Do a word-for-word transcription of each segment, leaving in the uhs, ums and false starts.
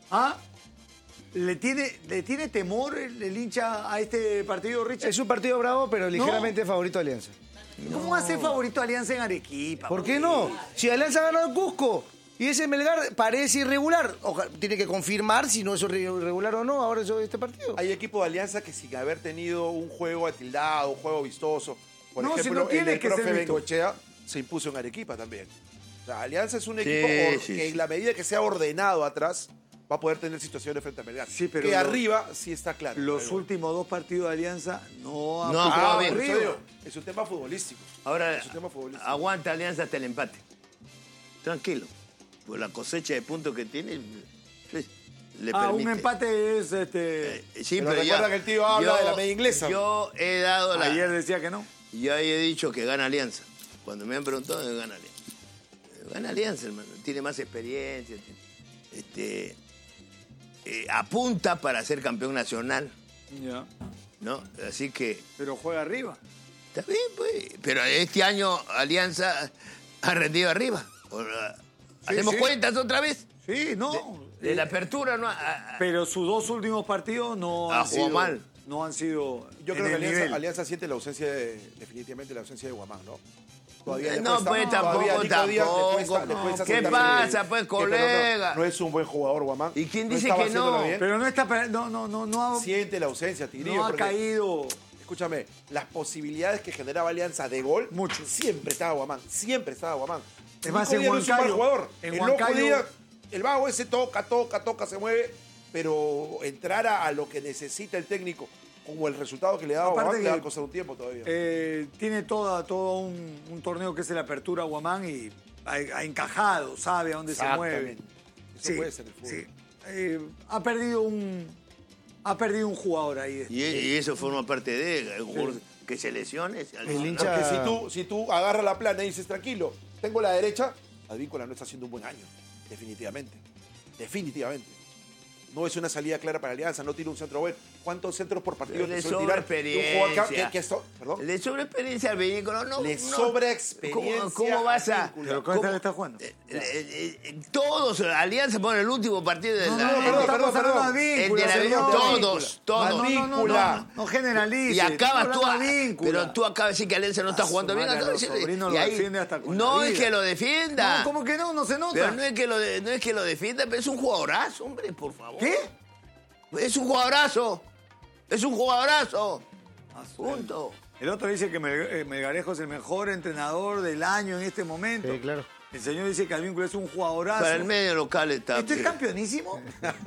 ¿Ah? ¿Le tiene, ¿Le tiene temor el, el hincha a este partido, Richard? Es un partido bravo, pero ligeramente ¿No? favorito a Alianza. ¿Cómo no. hace favorito a Alianza en Arequipa? ¿Por qué no? Si Alianza ha ganado en Cusco y ese Melgar parece irregular, ojalá, tiene que confirmar si no es irregular o no ahora eso, este partido. Hay equipos de Alianza que sin haber tenido un juego atildado, un juego vistoso, por no, ejemplo, si no tiene el que profe ser Bengochea se impuso en Arequipa también. O sea, Alianza es un equipo sí, or, sí, que sí. en la medida que sea ordenado atrás va a poder tener situaciones frente a Melgar. Sí, pero que lo, arriba sí está claro. Los pero últimos dos partidos de Alianza no han no, ah, a ver, arriba. Es un tema futbolístico. Ahora, es un tema futbolístico. Aguanta Alianza hasta el empate. Tranquilo. Pues la cosecha de puntos que tiene pues, le ah, permite. un empate es este. Eh, sí, pero, pero recuerda ya, que el tío habla yo, de la media inglesa. Yo he dado la. Ayer decía que no. Yo he dicho que gana Alianza. Cuando me han preguntado, gana Alianza. Gana Alianza, hermano. Tiene más experiencia. Tiene, este, eh, apunta para ser campeón nacional. Ya. ¿No? Así que. Pero juega arriba. Está bien, pues. Pero este año Alianza ha rendido arriba. ¿Hacemos sí, sí. cuentas otra vez? Sí, no. De, de la apertura no. Ha, pero sus dos últimos partidos no ha han sido mal. No han sido. Yo creo que Alianza, Alianza siente la ausencia de, definitivamente la ausencia de Guamán, ¿no? Todavía no, cuesta, pues tampoco, tampoco. Díaz, le cuesta, le cuesta ¿Qué pasa, pues, colega? No, no es un buen jugador, Guamán. ¿Y quién dice no que no? Bien. Pero no está. No, no, no, no ha, siente la ausencia, Tigrillo. No ha caído. Escúchame, las posibilidades que generaba Alianza de gol. Mucho. Siempre estaba Guamán. Siempre estaba Guamán. Es más, en Huancayo, no es un mal jugador. En el Huancayo, loco Díaz, el vago ese toca, toca, toca, se mueve. Pero entrar a, a lo que necesita el técnico, como el resultado que le da a Guamán, le va a costar un tiempo todavía. Eh, tiene toda, todo un, un torneo que es el Apertura Guamán y ha, ha encajado, sabe a dónde se mueve. Eso sí, puede ser el fútbol. Sí. Eh, ha perdido un ha perdido un jugador ahí. Y, y eso forma parte de él, sí. Que se lesione. El hincha... Porque si tú, si tú agarras la plana y dices, tranquilo, tengo la derecha, Advíncula no está haciendo un buen año, definitivamente. Definitivamente. No es una salida clara para Alianza, no tiene un centro bueno. ¿Cuántos centros por partido le suele sobra tirar? experiencia. Que, que, que esto, ¿perdón? Le sobra experiencia al vehículo, no. Le no. sobra experiencia. ¿Cómo, cómo vas a...? ¿Pero cómo está, está jugando? Eh, eh, eh, todos, Alianza pone el último partido de no, la... No, no, perdón, perdón, perdón. El de la señor, todos, todos. No, no, no, no, no generalices. Y acabas tú a... Pero tú acabas de decir que Alianza no está jugando bien. Y ahí, no es que lo defienda. No, ¿cómo que no? No se nota. Pero no es que lo, no es que lo defienda, pero es un jugadorazo, hombre, por favor. ¿Qué? Es un jugadorazo. Es un jugadorazo. Punto. El otro dice que Melgarejo es el mejor entrenador del año en este momento. Sí, claro. El señor dice que Advíncula es un jugadorazo. Para el medio local está... ¿Esto es campeonísimo?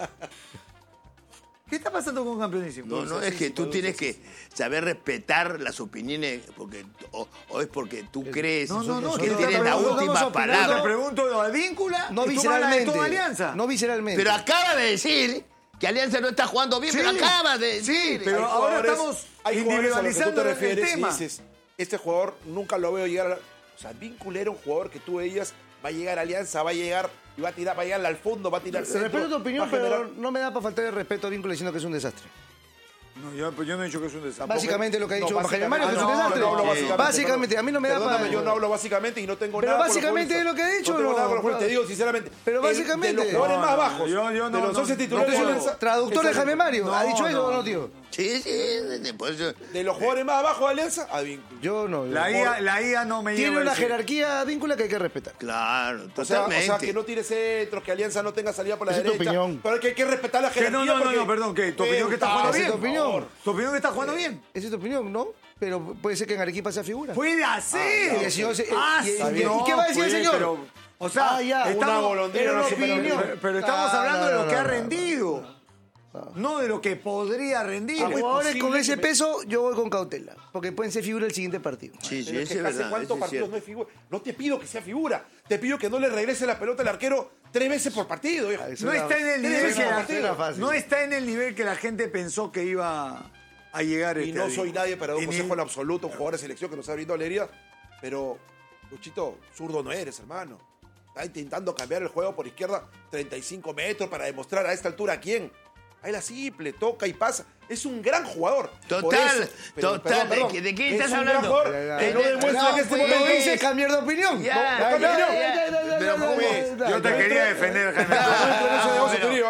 ¿Qué está pasando con campeonísimo? No, no, es que tú tienes que saber respetar las opiniones, porque o, o es porque tú crees no, no, no, que no, tienes la última palabra. Te pregunto a Advíncula, no visceralmente. Alianza. No visceralmente. Pero acaba de decir que Alianza no está jugando bien, sí, pero acaba de decir. Sí, pero ahora estamos individualizando el tema. Y dices, este jugador nunca lo veo llegar a... O sea, Advíncula era un jugador que tú veías, va a llegar a Alianza, va a llegar y va a tirar, va a llegar al fondo, va a tirar centro. Respeto tu opinión, generar... pero no me da para faltar el respeto a Advíncula diciendo que es un desastre. No, yo, pues yo no he dicho que es un desastre. Básicamente lo que ha dicho no, Jaime Mario, que es un no, desastre. No, no, básicamente, básicamente, a mí no me da para... Yo no hablo básicamente y no tengo pero nada básicamente es lo que he dicho. No tengo no, nada con no, te digo sinceramente. Pero básicamente... El, de los jugadores no, más bajos, yo, yo no, de los once no, titulares... No, no, no, traductor de Jaime Mario, no, ¿ha dicho no, eso o no, no, tío? Sí, sí, después... De los jugadores más bajos de Alianza, Advíncula. Yo no. La I A, la I A no me lleva... Tiene una jerarquía Advíncula que hay que respetar. Claro, o sea, totalmente. o sea, que no tire centros, que Alianza no tenga salida por la Esa derecha. Es tu opinión. Pero que hay que respetar la jerarquía. No, no, no, porque... no, perdón, ¿qué? ¿Tu opinión que está jugando bien? ¿Es tu opinión? ¿Tu opinión que está jugando bien? Esa es tu opinión, ¿no? Pero puede ser que en Arequipa sea figura. ¡Puede hacer! Y el señor se- Ah, y- y- sí, y- no, ¿y qué va a decir el puede, señor? pero, o sea, Ah, ya, estamos- una golondrina era no una se opinión. opinión. pero, pero estamos Ah, hablando no, de lo no, que no, ha no. rendido. No de lo que podría rendir. A jugadores con ese me- peso, yo voy con cautela. Porque pueden ser figura el siguiente partido. Sí, sí, Pero es eso que es ¿hace verdad. cuántos eso es partidos cierto. no es figura? No te pido que sea figura. Te pido que no le regrese la pelota al arquero tres veces por partido, viejo. Eso No era- está en el Tres nivel veces que por la, partido. fácil. no está en el nivel que la gente pensó que iba a llegar. Y este no año. soy nadie para dar un Y ni- consejo en absoluto, un jugador de selección que nos ha brindado alegría. Pero, Luchito, zurdo no eres, hermano. Está intentando cambiar el juego por izquierda treinta y cinco metros para demostrar a esta altura a quién. Ahí la simple, toca y pasa. Es un gran jugador. Por Total, eso- pero, total. perdón, perdón. ¿De qué Es estás un hablando? gran jugador Ya, ya, que ya. no demuestra No, en este pues, momento. No dice cambiar de opinión. Ya, No, ya, no, ya, no, ya. ya, ya, Pero ya, ¿cómo ya, es? ya, Yo te ya, quería ya, defender, Jaime. No entro en ese negocio, pero- Turío,